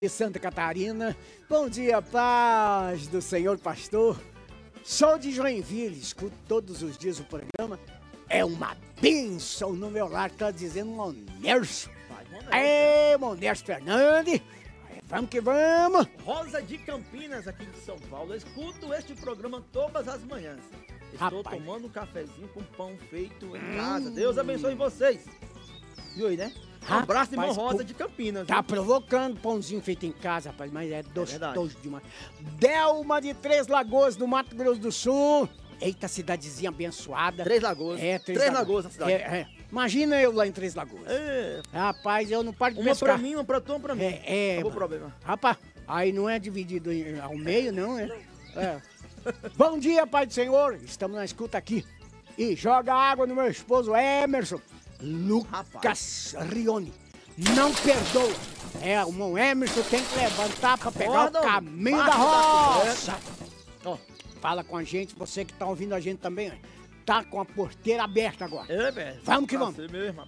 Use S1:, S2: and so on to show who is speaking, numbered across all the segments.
S1: de Santa Catarina. Bom dia, paz do Senhor Pastor. Sou de Joinville, escuto todos os dias o programa. É uma bênção no meu lar, tá dizendo Monércio. É, Monércio Fernandes. Vamos que vamos.
S2: Rosa de Campinas, aqui de São Paulo. Eu escuto este programa todas as manhãs. Estou tomando um cafezinho com pão feito em casa. Deus abençoe vocês. Viu aí, né? Um abraço, irmão Rosa de Campinas.
S1: Tá provocando pãozinho feito em casa, rapaz, mas é gostoso demais. Delma de Três Lagoas, do Mato Grosso do Sul. Eita, cidadezinha abençoada.
S2: Três Lagoas.
S1: É,
S2: Três Lagoas na cidade.
S1: Imagina eu lá em Três Lagoas. Rapaz, eu não paro de pescar.
S2: Uma pra mim, uma pra tu, uma pra mim. Acabou o problema.
S1: Rapaz, aí não é dividido ao meio, não, é? Bom dia, Pai do Senhor. Estamos na escuta aqui. E joga água no meu esposo Emerson. Lucas Rione. Não perdoa. O irmão Emerson tem que levantar pra pegar o caminho da roça. Fala com a gente, você que tá ouvindo a gente também, tá com a porteira aberta agora. Vamos que vamos.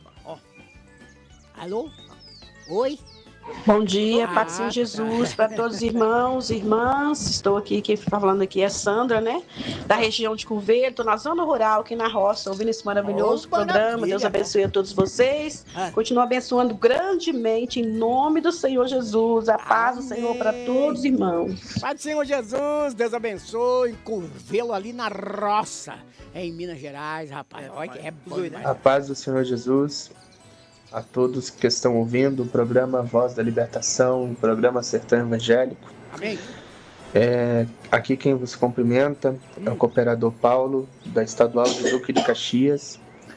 S1: Alô? Oi?
S3: Bom dia, Pai do Senhor Jesus, para todos os irmãos e irmãs. Estou aqui, quem está falando aqui é Sandra, né? Da região de Curveiro, estou na zona rural, aqui na roça, ouvindo esse maravilhoso programa. Deus abençoe a todos vocês. Continua abençoando grandemente, em nome do Senhor Jesus. A paz do Senhor para todos os irmãos.
S1: Pai do Senhor Jesus, Deus abençoe. Curvelo ali na roça, em Minas Gerais, rapaz. Olha, é bom, né?
S4: A paz do Senhor Jesus. A todos que estão ouvindo o programa Voz da Libertação, o programa Sertão Evangélico.
S1: Amém.
S4: Aqui quem vos cumprimenta é o cooperador Paulo, da Estadual de Duque de Caxias.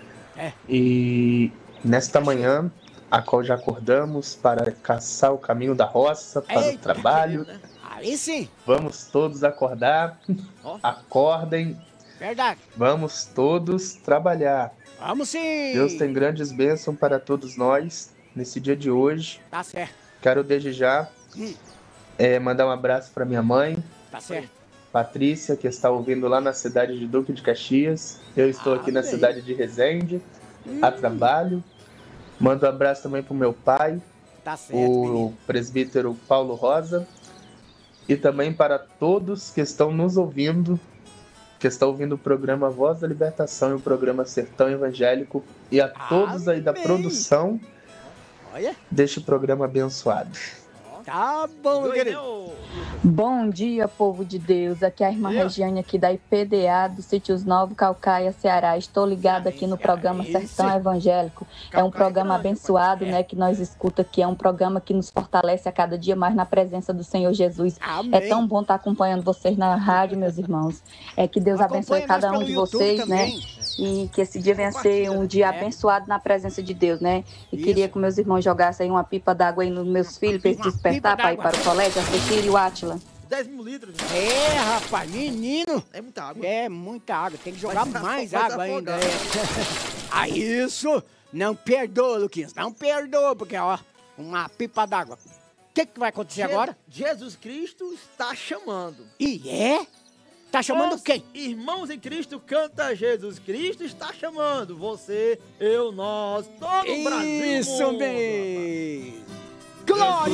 S4: E nesta manhã, a qual já acordamos para caçar o caminho da roça, para o trabalho.
S1: Aí sim.
S4: Vamos todos acordar. Acordem.
S1: Verdade.
S4: Vamos todos trabalhar.
S1: Vamos sim!
S4: Deus tem grandes bênçãos para todos nós nesse dia de hoje.
S1: Tá certo.
S4: Quero desde já mandar um abraço para minha mãe.
S1: Tá certo.
S4: Patrícia, que está ouvindo lá na cidade de Duque de Caxias. Eu estou aqui na cidade de Resende, a trabalho. Mando um abraço também para o meu pai,
S1: tá certo,
S4: o presbítero Paulo Rosa. E também para todos que estão nos ouvindo, que está ouvindo o programa Voz da Libertação e o programa Sertão Evangélico, e a todos aí da produção deste programa abençoado.
S1: Tá bom, meu querido.
S5: Bom dia, povo de Deus. Aqui é a irmã Regiane, aqui da IPDA, do Sítios Novo, Caucaia, Ceará. Estou ligada aqui no programa Sertão Evangélico. É um programa abençoado, né, que nós escuta aqui. É um programa que nos fortalece a cada dia mais na presença do Senhor Jesus. Amém. É tão bom estar acompanhando vocês na rádio, meus irmãos. Que Deus abençoe cada um de vocês, né? E que esse dia venha ser um dia abençoado na presença de Deus, né? E queria que meus irmãos jogassem uma pipa d'água aí nos meus filhos para eles despertar para ir para o colégio, a Cecília e o Átila.
S2: 10 mil litros.
S1: Rapaz, menino.
S2: É muita água.
S1: É muita água, tem que jogar mais água ainda. Isso, não perdoa, Luquinhas, não perdoa, porque, uma pipa d'água. O que vai acontecer agora?
S2: Jesus Cristo está chamando.
S1: Tá chamando quem?
S2: Irmãos em Cristo, canta Jesus Cristo está chamando. Você, eu, nós, todo o Brasil.
S1: Isso mesmo. Glória